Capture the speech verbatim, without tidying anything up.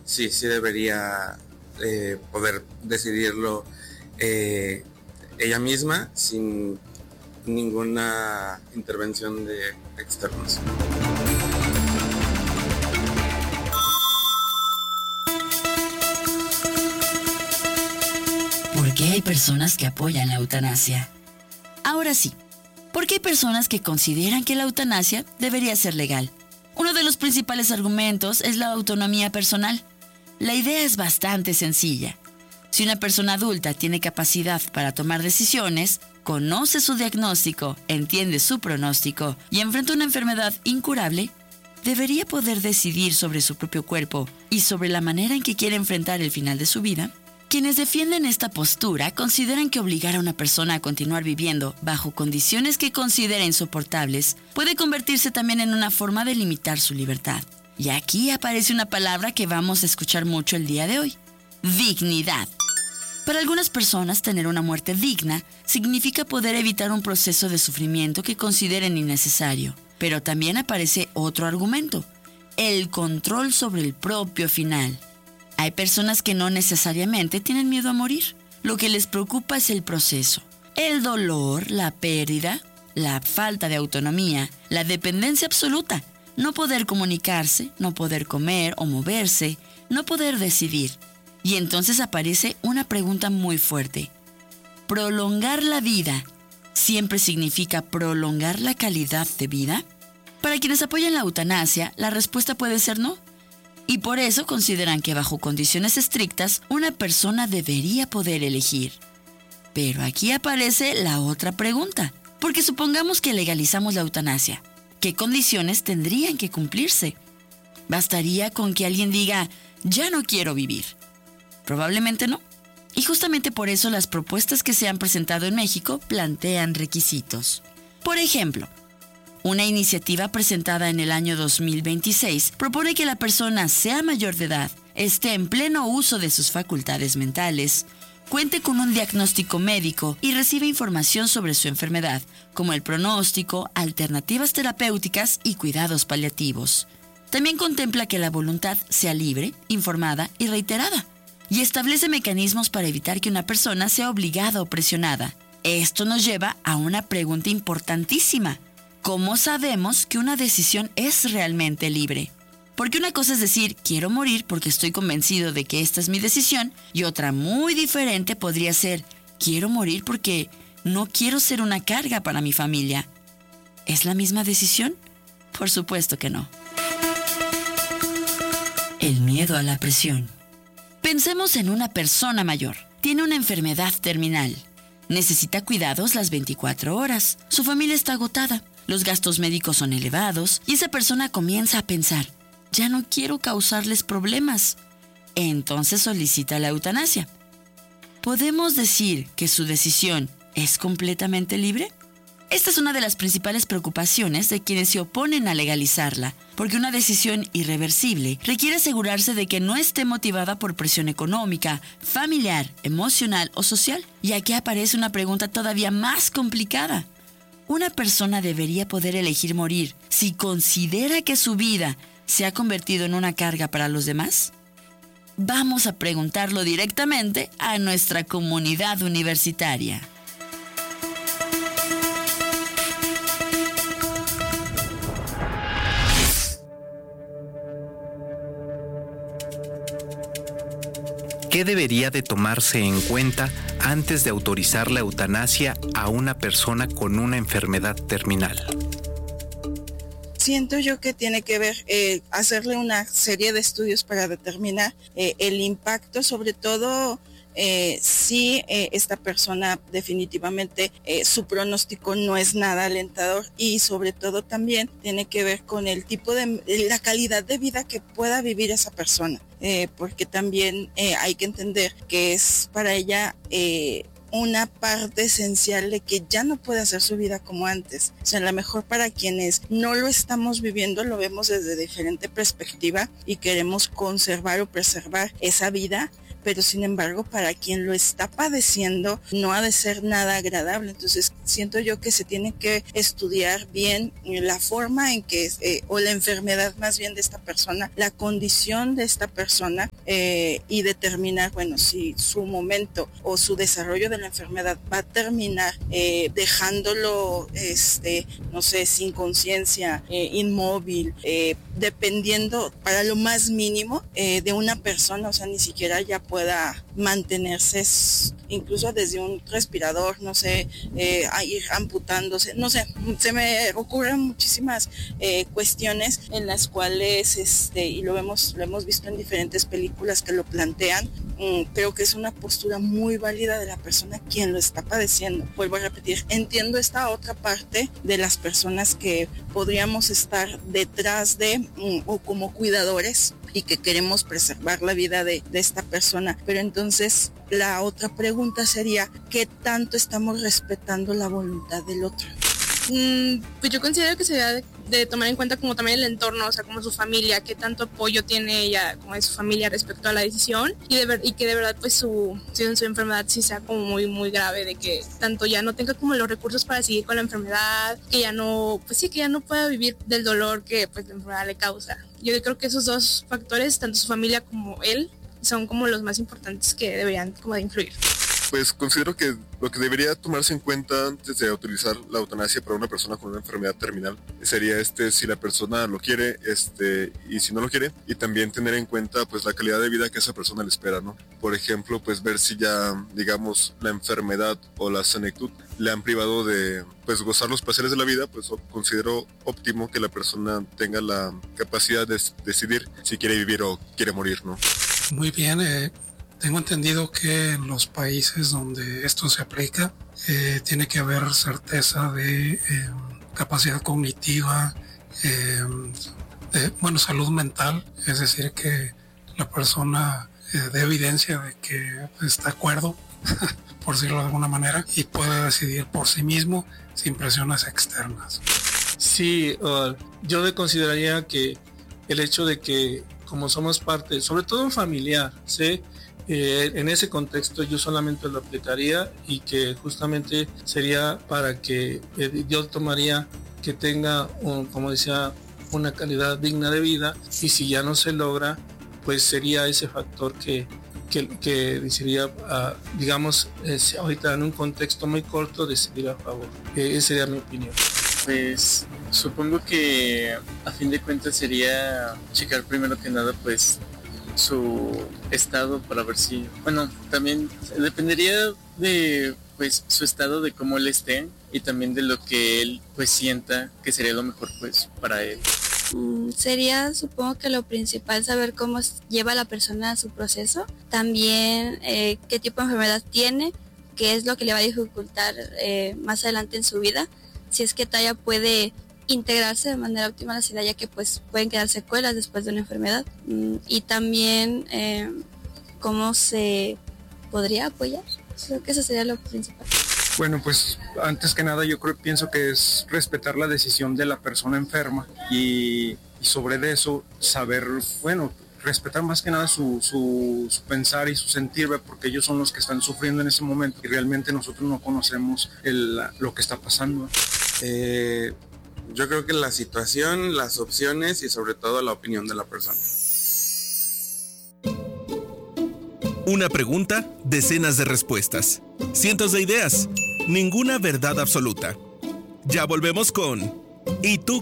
sí, sí debería eh, poder decidirlo eh, ella misma sin ninguna intervención de externos. ¿Por qué hay personas que apoyan la eutanasia? Ahora sí, ¿por qué hay personas que consideran que la eutanasia debería ser legal? Uno de los principales argumentos es la autonomía personal. La idea es bastante sencilla. Si una persona adulta tiene capacidad para tomar decisiones, conoce su diagnóstico, entiende su pronóstico y enfrenta una enfermedad incurable, debería poder decidir sobre su propio cuerpo y sobre la manera en que quiere enfrentar el final de su vida. Quienes defienden esta postura consideran que obligar a una persona a continuar viviendo bajo condiciones que considera insoportables puede convertirse también en una forma de limitar su libertad. Y aquí aparece una palabra que vamos a escuchar mucho el día de hoy: dignidad. Para algunas personas, tener una muerte digna significa poder evitar un proceso de sufrimiento que consideren innecesario. Pero también aparece otro argumento: el control sobre el propio final. Hay personas que no necesariamente tienen miedo a morir. Lo que les preocupa es el proceso. El dolor, la pérdida, la falta de autonomía, la dependencia absoluta, no poder comunicarse, no poder comer o moverse, no poder decidir. Y entonces aparece una pregunta muy fuerte. ¿Prolongar la vida siempre significa prolongar la calidad de vida? Para quienes apoyan la eutanasia, la respuesta puede ser no. Y por eso consideran que bajo condiciones estrictas, una persona debería poder elegir. Pero aquí aparece la otra pregunta, porque supongamos que legalizamos la eutanasia. ¿Qué condiciones tendrían que cumplirse? ¿Bastaría con que alguien diga, ya no quiero vivir? Probablemente no. Y justamente por eso las propuestas que se han presentado en México plantean requisitos. Por ejemplo, una iniciativa presentada en el año dos mil veintiséis propone que la persona sea mayor de edad, esté en pleno uso de sus facultades mentales, cuente con un diagnóstico médico y reciba información sobre su enfermedad, como el pronóstico, alternativas terapéuticas y cuidados paliativos. También contempla que la voluntad sea libre, informada y reiterada, y establece mecanismos para evitar que una persona sea obligada o presionada. Esto nos lleva a una pregunta importantísima. ¿Cómo sabemos que una decisión es realmente libre? Porque una cosa es decir, quiero morir porque estoy convencido de que esta es mi decisión, y otra muy diferente podría ser, quiero morir porque no quiero ser una carga para mi familia. ¿Es la misma decisión? Por supuesto que no. El miedo a la presión. Pensemos en una persona mayor. Tiene una enfermedad terminal. Necesita cuidados las veinticuatro horas. Su familia está agotada. Los gastos médicos son elevados y esa persona comienza a pensar, ya no quiero causarles problemas. Entonces solicita la eutanasia. ¿Podemos decir que su decisión es completamente libre? Esta es una de las principales preocupaciones de quienes se oponen a legalizarla, porque una decisión irreversible requiere asegurarse de que no esté motivada por presión económica, familiar, emocional o social. Y aquí aparece una pregunta todavía más complicada. ¿Una persona debería poder elegir morir si considera que su vida se ha convertido en una carga para los demás? Vamos a preguntarlo directamente a nuestra comunidad universitaria. ¿Qué debería de tomarse en cuenta antes de autorizar la eutanasia a una persona con una enfermedad terminal? Siento yo que tiene que ver eh, hacerle una serie de estudios para determinar eh, el impacto, sobre todo eh, si eh, esta persona definitivamente eh, su pronóstico no es nada alentador, y sobre todo también tiene que ver con el tipo de la calidad de vida que pueda vivir esa persona, eh, porque también eh, hay que entender que es para ella eh, una parte esencial de que ya no puede hacer su vida como antes. O sea, a lo mejor para quienes no lo estamos viviendo, lo vemos desde diferente perspectiva y queremos conservar o preservar esa vida, pero sin embargo para quien lo está padeciendo no ha de ser nada agradable. Entonces siento yo que se tiene que estudiar bien la forma en que, eh, o la enfermedad más bien de esta persona, la condición de esta persona, eh, y determinar, bueno, si su momento o su desarrollo de la enfermedad va a terminar eh, dejándolo, este, no sé, sin conciencia, eh, inmóvil, eh, dependiendo para lo más mínimo eh, de una persona, o sea, ni siquiera ya pueda mantenerse incluso desde un respirador, no sé, eh, a ir amputándose, no sé, se me ocurren muchísimas eh, cuestiones en las cuales, este, y lo vemos, lo hemos visto en diferentes películas que lo plantean. Mm, creo que es una postura muy válida de la persona quien lo está padeciendo. Vuelvo a repetir, entiendo esta otra parte de las personas que podríamos estar detrás de mm, o como cuidadores y que queremos preservar la vida de, de esta persona, pero entonces la otra pregunta sería, ¿qué tanto estamos respetando la voluntad del otro? Mm, pues yo considero que se debe de, de tomar en cuenta como también el entorno, o sea, como su familia, qué tanto apoyo tiene ella como de su familia respecto a la decisión, y de ver, y que de verdad pues su, su, su enfermedad sí sea como muy muy grave, de que tanto ya no tenga como los recursos para seguir con la enfermedad, que ya no, pues sí, que ya no pueda vivir del dolor que pues la enfermedad le causa. Yo creo que esos dos factores, tanto su familia como él, son como los más importantes que deberían como de influir. Pues considero que lo que debería tomarse en cuenta antes de utilizar la eutanasia para una persona con una enfermedad terminal sería este si la persona lo quiere, este y si no lo quiere, y también tener en cuenta pues la calidad de vida que esa persona le espera, ¿no? Por ejemplo, pues ver si ya, digamos, la enfermedad o la senectud le han privado de pues gozar los placeres de la vida, pues considero óptimo que la persona tenga la capacidad de decidir si quiere vivir o quiere morir, ¿no? Muy bien, eh, tengo entendido que en los países donde esto se aplica eh, tiene que haber certeza de eh, capacidad cognitiva, eh, de, bueno, salud mental, es decir, que la persona eh, dé evidencia de que está de acuerdo, por decirlo de alguna manera, y puede decidir por sí mismo sin presiones externas. Sí, uh, yo consideraría que el hecho de que como somos parte, sobre todo un familiar, ¿sí? Eh, en ese contexto yo solamente lo aplicaría, y que justamente sería para que eh, yo tomaría que tenga, un, como decía, una calidad digna de vida, y si ya no se logra, pues sería ese factor que, que, que decidiría, uh, digamos, eh, ahorita en un contexto muy corto, decidir a favor. Eh, esa sería mi opinión. Pues supongo que a fin de cuentas sería checar primero que nada pues su estado para ver si, bueno, también dependería de pues su estado, de cómo él esté, y también de lo que él pues sienta que sería lo mejor pues para él. Mm, sería, supongo que lo principal, saber cómo lleva la persona su proceso, también eh, qué tipo de enfermedad tiene, qué es lo que le va a dificultar eh, más adelante en su vida, si es que todavía puede integrarse de manera óptima a la sociedad, ya que pues pueden quedar secuelas después de una enfermedad, y también eh, cómo se podría apoyar. Creo que eso sería lo principal. Bueno, pues antes que nada yo creo, pienso que es respetar la decisión de la persona enferma, y, y sobre eso saber, bueno, respetar más que nada su, su, su pensar y su sentir, porque ellos son los que están sufriendo en ese momento y realmente nosotros no conocemos el, lo que está pasando. Eh, yo creo que la situación, las opciones y sobre todo la opinión de la persona. Una pregunta, decenas de respuestas. Cientos de ideas, ninguna verdad absoluta. Ya volvemos con ¿Y tú